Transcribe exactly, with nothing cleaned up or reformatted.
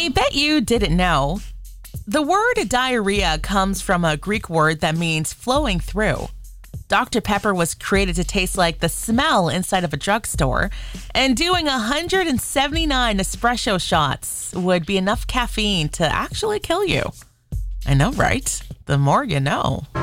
I bet you didn't know. The word diarrhea comes from a Greek word that means flowing through. Doctor Pepper was created to taste like the smell inside of a drugstore, and doing one hundred seventy-nine espresso shots would be enough caffeine to actually kill you. I know, right? The more you know.